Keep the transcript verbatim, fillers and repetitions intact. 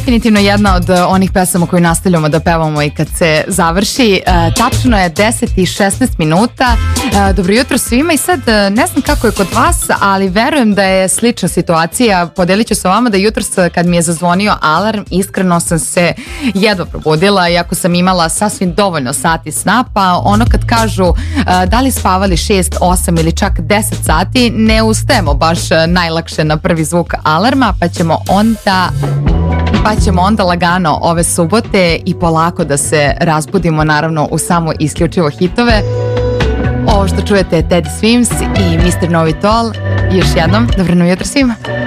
Definitivno jedna od onih pesama koju nastavljamo da pevamo i kad se završi. E, tačno je deset i šesnaest minuta. E, dobro jutro svima i sad ne znam kako je kod vas, ali verujem da je slična situacija. Podelit ću sa vama da jutros kad mi je zazvonio alarm, iskreno sam se jedva probudila, iako sam imala sasvim dovoljno sati sna, pa ono kad kažu e, da li spavali šest, osam ili čak deset sati, ne ustajemo baš najlakše na prvi zvuk alarma, pa ćemo onda... Pa ćemo onda lagano ove subote i polako da se razbudimo, naravno u samo isključivo hitove. Ovo što čujete je Teddy Swims i mister Novitol. Još jednom, dobro jutro svima.